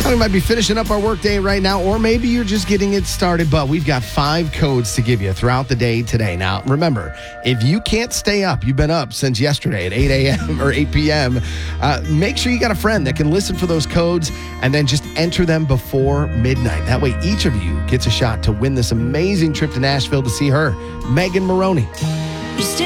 We might be finishing up our workday right now, or maybe you're just getting it started, but we've got 5 codes to give you throughout the day today. Now, remember, if you can't stay up, you've been up since yesterday at 8 a.m. or 8 p.m., make sure you got a friend that can listen for those codes and then just enter them before midnight. That way, each of you gets a shot to win this amazing trip to Nashville to see her, Megan Moroney.